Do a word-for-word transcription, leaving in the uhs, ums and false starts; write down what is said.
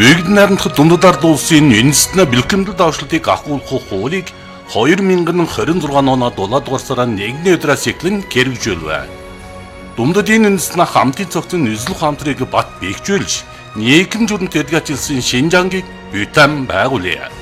Бүгд найрамдах дундад ард улсын үндэстэн бэлтгэмдэл давшлтыг агуулгах хуулийг хоёр мянган хорин зургаан оноо дулаад дугаарсараа нэгэн өдрөөс эхлэн хэрэгжүүлвэ. Дундадын үндэстэн хамтын цогцын эзлэх хамтрыг бат бэхжүүлж, нийгэм жүрэнд эдгэжүүлсэн Шинжангийг Бутан байгуулъя.